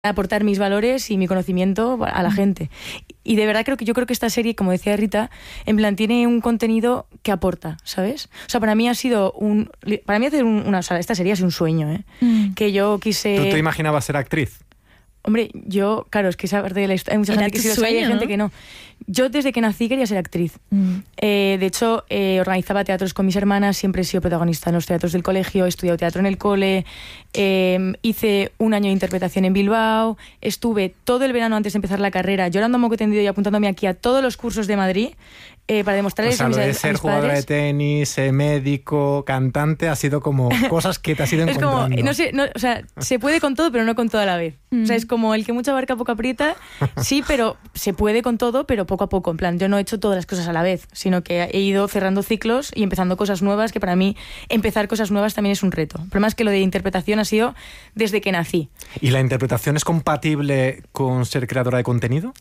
aportar mis valores y mi conocimiento a la gente. Y de verdad yo creo que esta serie, como decía Rita, en plan tiene un contenido que aporta, ¿sabes? O sea, para mí ha sido esta serie ha sido un sueño, ¿eh? Que yo quise... ¿Tú te imaginabas ser actriz? Hombre, yo, claro, es que esa parte de la historia, hay mucha gente que sí lo sabe y hay gente que no. Yo desde que nací quería ser actriz. De hecho, organizaba teatros con mis hermanas, siempre he sido protagonista en los teatros del colegio, he estudiado teatro en el cole, hice un año de interpretación en Bilbao, estuve todo el verano antes de empezar la carrera llorando a moco tendido y apuntándome aquí a todos los cursos de Madrid para demostrarles a mis padres. O sea, lo de ser jugadora de tenis, médico, cantante, ha sido como cosas que te has ido encontrando. Es como, o sea, se puede con todo, pero no con todo a la vez. O sea, es como el que mucha abarca, poco aprieta. Sí, pero se puede con todo, pero poco a poco. En plan, yo no he hecho todas las cosas a la vez, sino que he ido cerrando ciclos y empezando cosas nuevas, que para mí empezar cosas nuevas también es un reto. El problema es que lo de interpretación ha sido desde que nací. ¿Y la interpretación es compatible con ser creadora de contenido?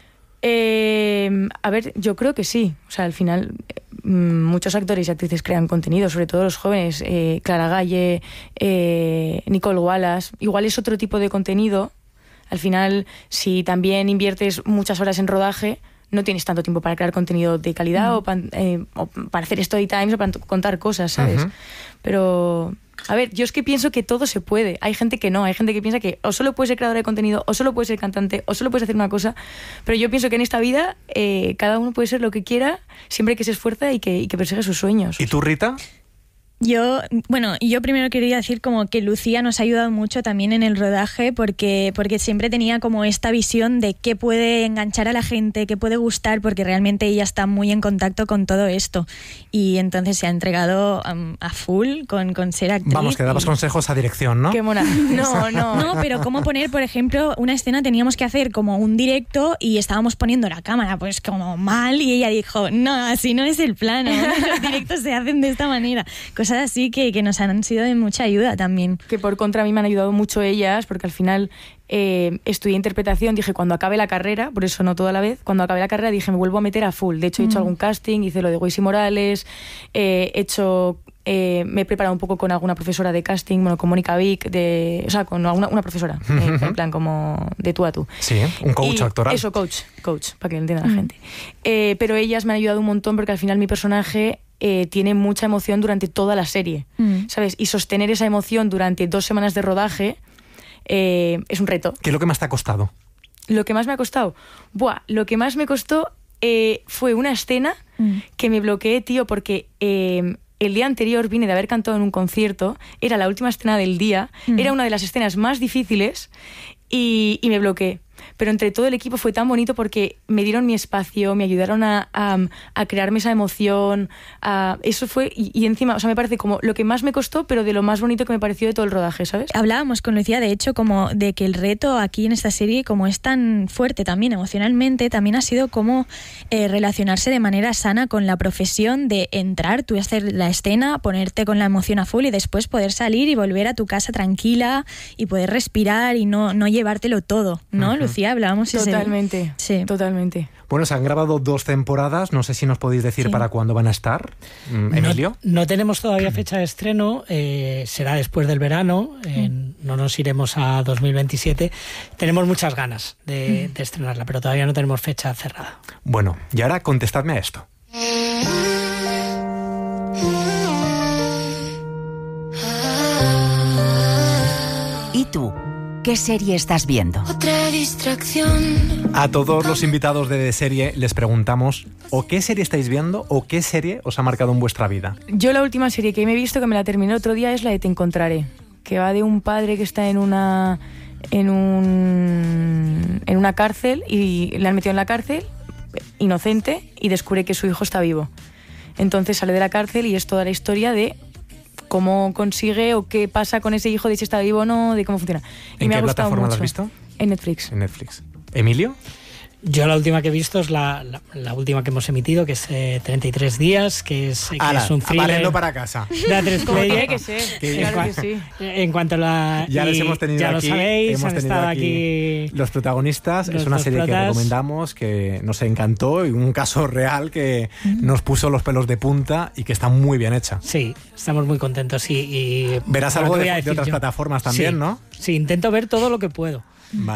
A ver, yo creo que sí. O sea, al final muchos actores y actrices crean contenido, sobre todo los jóvenes. Clara Galle, Nicole Wallace. Igual es otro tipo de contenido. Al final, si también inviertes muchas horas en rodaje, no tienes tanto tiempo para crear contenido de calidad o para hacer story times o para contar cosas, ¿sabes? Pero... A ver, yo es que pienso que todo se puede. Hay gente que no, hay gente que piensa que o solo puedes ser creadora de contenido, o solo puedes ser cantante, o solo puedes hacer una cosa. Pero yo pienso que en esta vida cada uno puede ser lo que quiera, siempre que se esfuerza y que persigue sus sueños. ¿Y tú, Rita? Yo primero quería decir como que Lucía nos ha ayudado mucho también en el rodaje porque siempre tenía como esta visión de qué puede enganchar a la gente, qué puede gustar, porque realmente ella está muy en contacto con todo esto y entonces se ha entregado a full con ser actriz. Vamos, que dabas consejos a dirección, ¿no? Qué mona. No, pero cómo poner, por ejemplo, una escena teníamos que hacer como un directo y estábamos poniendo la cámara pues como mal y ella dijo, no, así no es el plano, los directos se hacen de esta manera. Cosas así que nos han sido de mucha ayuda también. Que por contra a mí me han ayudado mucho ellas, porque al final estudié interpretación, dije cuando acabe la carrera, por eso no toda la vez, cuando acabe la carrera dije me vuelvo a meter a full. De hecho he hecho algún casting, hice lo de Weiss y Morales, me he preparado un poco con alguna profesora de casting, bueno, con Mónica Vic, o sea, con una profesora, en plan como de tú a tú. Sí, un coach actoral. Eso, coach, para que lo entienda la gente. Pero ellas me han ayudado un montón porque al final mi personaje tiene mucha emoción durante toda la serie, ¿sabes? Y sostener esa emoción durante 2 semanas de rodaje es un reto. ¿Qué es lo que más te ha costado? Lo que más me ha costado, lo que más me costó fue una escena que me bloqueé, tío, porque el día anterior vine de haber cantado en un concierto, era la última escena del día, era una de las escenas más difíciles y me bloqueé. Pero entre todo el equipo fue tan bonito porque me dieron mi espacio, me ayudaron a crearme esa emoción. Eso fue, y encima, o sea, me parece como lo que más me costó, pero de lo más bonito que me pareció de todo el rodaje, ¿sabes? Hablábamos con Lucía, de hecho, como de que el reto aquí en esta serie, como es tan fuerte también emocionalmente, también ha sido como relacionarse de manera sana con la profesión, de entrar, tú hacer la escena, ponerte con la emoción a full y después poder salir y volver a tu casa tranquila y poder respirar y no llevártelo todo, ¿no, Lucía? Hablábamos totalmente, sí. Totalmente. Bueno, se han grabado 2 temporadas, no sé si nos podéis decir para cuándo van a estar, Emilio. No tenemos todavía fecha de estreno, será después del verano, no nos iremos a 2027. Tenemos muchas ganas de estrenarla, pero todavía no tenemos fecha cerrada. Bueno, y ahora contestadme a esto. ¿Y tú? ¿Qué serie estás viendo? Otra distracción. A todos los invitados de Serie les preguntamos o qué serie estáis viendo o qué serie os ha marcado en vuestra vida. Yo la última serie que me he visto, que me la terminé otro día, es la de Te encontraré, que va de un padre que está en una cárcel y le han metido en la cárcel, inocente, y descubre que su hijo está vivo. Entonces sale de la cárcel y es toda la historia de cómo consigue o qué pasa con ese hijo, de si está vivo o no, de cómo funciona. Y ¿En me qué ha gustado plataforma mucho. la has visto? En Netflix. En Netflix. ¿Emilio? Yo la última que he visto es la última que hemos emitido, que es 33 días, que es un thriller. Valiendo para casa. De A3 Player. Tiene que ser, claro que sí. En cuanto a la... Ya les hemos tenido ya aquí. Lo sabéis, hemos han tenido estado aquí los protagonistas. Es una serie que recomendamos, que nos encantó, y un caso real que nos puso los pelos de punta y que está muy bien hecha. Sí, estamos muy contentos. Y verás algo de otras plataformas también, sí, ¿no? Sí, intento ver todo lo que puedo. Vale.